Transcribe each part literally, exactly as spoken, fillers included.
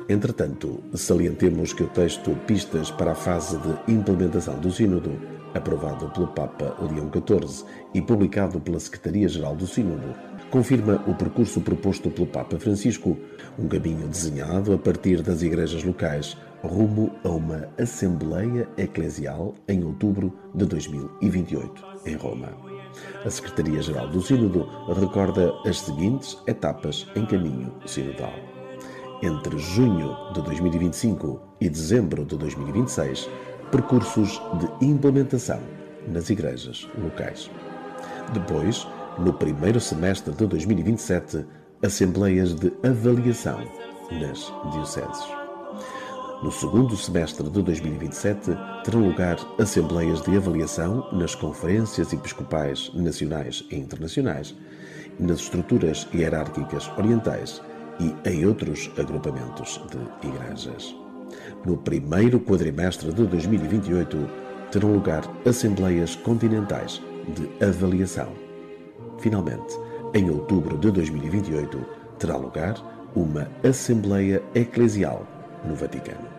Entretanto, salientemos que o texto Pistas para a fase de implementação do Sínodo, aprovado pelo Papa Leão catorze e publicado pela Secretaria-Geral do Sínodo, confirma o percurso proposto pelo Papa Francisco, um caminho desenhado a partir das igrejas locais, rumo a uma Assembleia Eclesial em outubro de dois mil e vinte e oito, em Roma. A Secretaria-Geral do Sínodo recorda as seguintes etapas em caminho sinodal. Entre junho de dois mil e vinte e cinco e dezembro de dois mil e vinte e seis, percursos de implementação nas igrejas locais. Depois, no primeiro semestre de dois mil e vinte e sete, assembleias de avaliação nas dioceses. No segundo semestre de dois mil e vinte e sete, terão lugar assembleias de avaliação nas conferências episcopais nacionais e internacionais, nas estruturas hierárquicas orientais e em outros agrupamentos de igrejas. No primeiro quadrimestre de dois mil e vinte e oito, terão lugar assembleias continentais de avaliação. Finalmente, em outubro de dois mil e vinte e oito, terá lugar uma Assembleia Eclesial no Vaticano.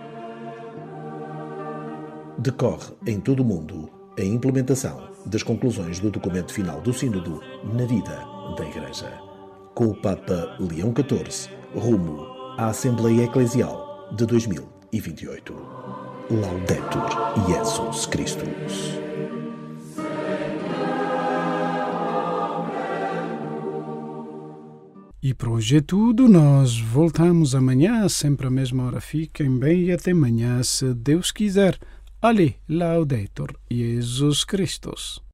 Decorre em todo o mundo a implementação das conclusões do documento final do Sínodo na vida da Igreja, com o Papa Leão catorze, rumo à Assembleia Eclesial de dois mil e vinte e oito. Laudetur Jesus Christus. E por hoje é tudo. Nós voltamos amanhã, sempre à mesma hora. Fiquem bem e até amanhã, se Deus quiser. Ali, Laudetur Jesus Christus.